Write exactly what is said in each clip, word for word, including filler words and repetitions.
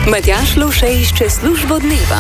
Matjaž Lovše išče službo dneva.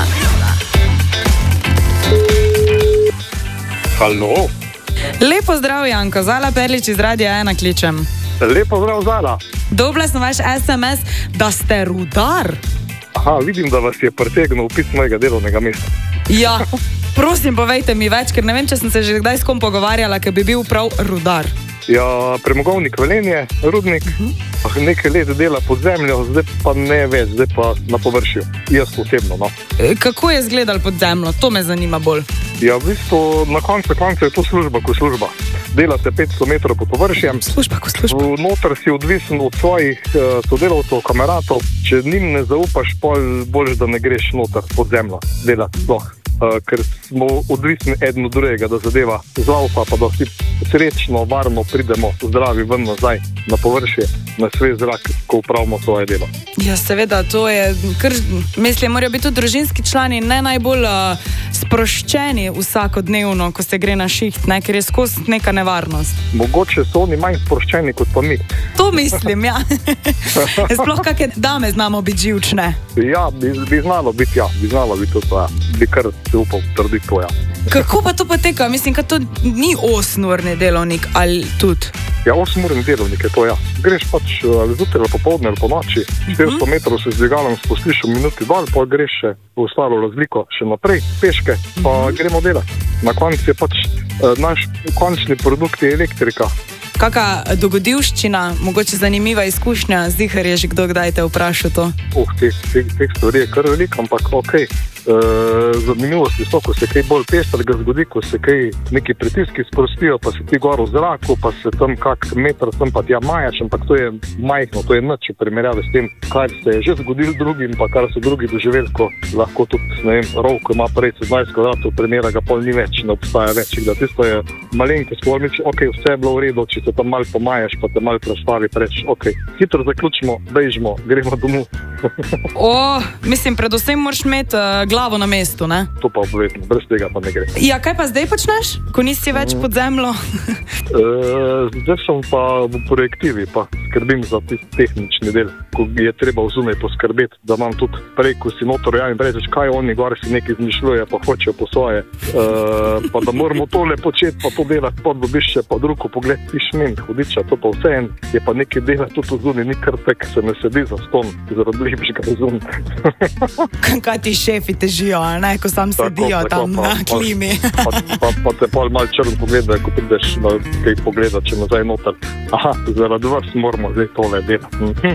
Halo. Lepo zdrav, Janko. Zala Perlič iz Radia ena kličem. Lepo zdrav, Zala. Dobila sem vaš es em es, da ste rudar. Aha, vidim, da vas je pretegnil opis mojega delovnega mesta. Ja, prosim, povejte mi več, ker ne vem, če sem se že kdaj s kom pogovarjala, ker bi bil prav rudar. Ja, premogovnik Velenje, rudnik, uh-huh. nekaj let dela pod zemljo, zdaj pa ne več, zdaj pa na površju. Jaz osebno, no. E, kako je izgledal pod zemljo? To me zanima bolj. Ja, v bistvu na koncu konca je to služba kot služba. Delate petsto metrov pod površjem. Služba kot služba. Noter si odvisen od svojih uh, sodelavcev, kameratov. Če njim ne zaupaš, bolj, da ne greš noter pod zemljo delati sploh. Uh, ker smo odvisni eden od drugega, da zadeva zaupa, pa da vsi srečno, varno pridemo zdravi ven nazaj na površje, na svež zrak, ko upravimo svoje delo. Ja, seveda, to je, kar, mislim, morajo biti tudi družinski člani ne najbolj uh, sproščeni vsakodnevno, ko se gre na šiht, ne, ker je skozi neka nevarnost. Mogoče so oni manj sproščeni kot pa mi. To mislim, ja. Sploh kakšne dame znamo biti živčne. Ja, bi, bi znalo biti, ja, bi znalo biti to, ja. Bi kar se upal trditi to, ja. Kako pa to poteka? Mislim, da to ni osemurni delovnik ali tudi? Ja, osemurni delovnik je to, ja. Greš pač ali zjutraj ali popoldne ali po noči, štiristo metrov se z dvigalom spustiš v minuti dol, pa greš še v ostalo razliko še naprej, peške, pa uh-huh. gremo delati. Na koncu je pač uh, naš končni produkt je elektrika. Kaka dogodivščina, mogoče zanimiva izkušnja, zdihar je že kdo kdaj te vprašal to? Oh, teh, teh, teh stvari je kar veliko, ampak okej. Okay. Uh, zanimivosti so, ko se kaj bolj pestrega zgodi, ko se kaj neki pritiski sprostijo, pa se ti gor v zraku, pa se tam kak meter sem pa tja majaš, ampak to je majhno, to je nič v primerjavi s tem, kar se je že zgodil drugim, pa kar so drugi doživeli, ko lahko tudi, ne vem, rov, ko ima prej sedemnajst kvadratov, primera ga pol ni več, ne obstaja več, da tisto je malenko skoro miči, ok, vse je bilo v redu, če se tam malo pomajaš, pa te malo prestavi preč, ok, hitro zaključimo, bežimo, gremo domov. O, mislim, predvsem moraš imeti uh, glavo na mestu, ne? To pa obvezno, brez tega pa ne gre. Ja, kaj pa zdaj počneš, ko nisi več mm. pod zemljo? e, zdaj sem pa v projektivi, pa skrbim za tehnični del, ko je treba vzumej poskrbeti, da imam tudi prej, ko si notor javim, režeš, kaj oni gor si nekaj izmišljuje, pa hočejo po svoje, e, pa da moramo tole početi, pa to delati, pa dobiš še pa drugo pogled, tiš men, hudiča, to pa vse en, je pa nekaj dela tudi vzuni, ni kar tek, se ne sedi za ston, zaradi lepšega vzum. Kaj ti šefi težijo, ne, ko sam tako, sedijo tako, tam pa, na klimi. Pa, pa, pa te pol malo črn pogleda, ko prideš na kaj pogleda, če nazaj noter. Aha, zaradi vas moramo zdaj tole delati.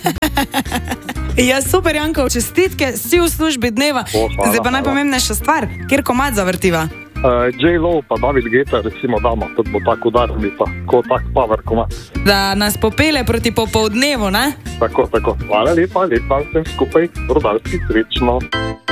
Ja, super, Janko, čestitke, si v službi dneva. O, hvala, zdaj pa najpomembnejša stvar, kjer komad zavrtiva? Uh, J-Lo pa David Guetta, recimo dama, tudi bo tako udarili, pa ko tak power komad. Da nas popele proti popoldnevu, ne? Tako, tako. Hvala lepa, lepa, vsem skupaj, rodalski, srečno.